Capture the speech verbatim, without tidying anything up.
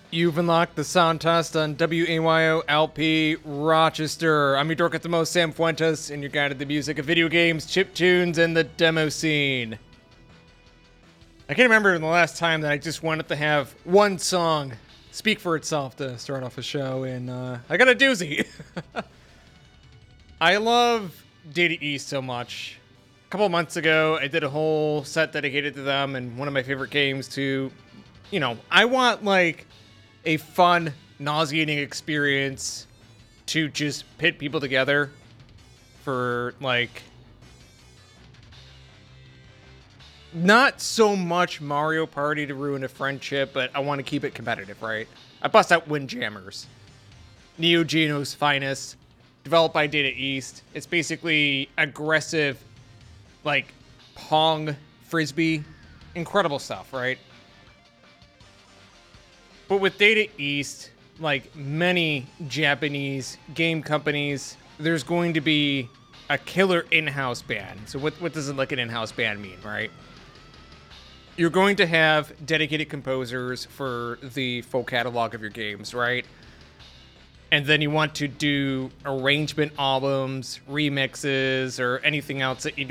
You've unlocked the sound test on W A Y O L P Rochester. I'm your dork at the most, Sam Fuentes, and your guide to the music of video games, chip tunes, and the demo scene. I can't remember the last time that I just wanted to have one song speak for itself to start off a show, and uh, I got a doozy. I love Data East so much. A couple of months ago, I did a whole set dedicated to them, and one of my favorite games to, you know, I want, like, a fun, nauseating experience to just pit people together for, like, not so much Mario Party to ruin a friendship, but I want to keep it competitive, right? I bust out Windjammers. Neo Geo's finest, developed by Data East. It's basically aggressive, like, Pong Frisbee. Incredible stuff, right? But with Data East, like many Japanese game companies, there's going to be a killer in-house band. So what, what does like an in-house band mean, right? You're going to have dedicated composers for the full catalog of your games, right? And then you want to do arrangement albums, remixes, or anything else that you